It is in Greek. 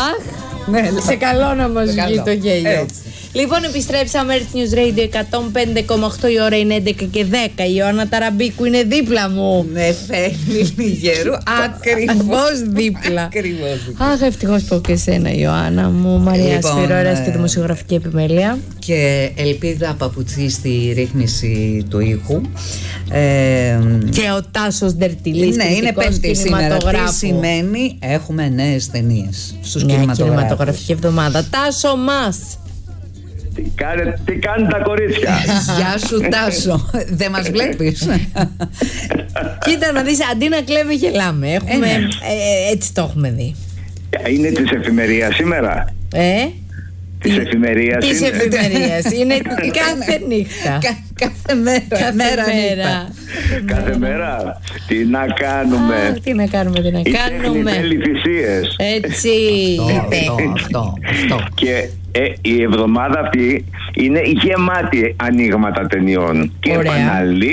Αχ, σε καλό να μας βγει το γέλιο. Λοιπόν, επιστρέψαμε. Earth News Radio 105,8. Η ώρα είναι 11 και 10. Η Ιωάννα Ταραμπίκου είναι δίπλα μου. Ναι, Φέμη Λιγερού. Ακριβώς δίπλα. Αχ, ευτυχώς πω και εσένα, Ιωάννα μου. Μαρία Σφυρόρα στη δημοσιογραφική επιμέλεια. Και Ελπίδα Παπουτσί στη ρύθμιση του ήχου. Και ο Τάσος Ντερτιλής. Ναι, είναι Πέμπτη σήμερα. Τι σημαίνει έχουμε νέες ταινίες στους κινηματογράφους. Κινηματογραφική εβδομάδα. Τάσο μας. Τι κάνουν τα κορίτσια. Γεια σου Τάσο. Δεν μας βλέπεις? Κοίτα να δεις, αντί να κλαίμε γελάμε. Έτσι το έχουμε δει. Είναι της εφημερίας σήμερα. Της εφημερίας είναι κάθε νύχτα. Κάθε μέρα. Κάθε μέρα. Τι να κάνουμε. Τι να κάνουμε. Οι τέχνητες θυσίες. Έτσι. Αυτό. Και η εβδομάδα αυτή είναι γεμάτη ανοίγματα ταινιών. Και επαναλήψεις